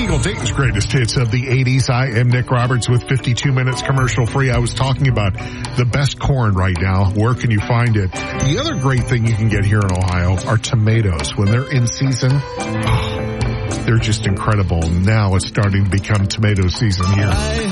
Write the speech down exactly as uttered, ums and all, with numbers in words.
Eagle, Dayton's greatest hits of the eighties. I am Nick Roberts with fifty-two minutes commercial free. I was talking about the best corn right now. Where can you find it? The other great thing you can get here in Ohio are tomatoes. When they're in season, oh, they're just incredible. Now it's starting to become tomato season here.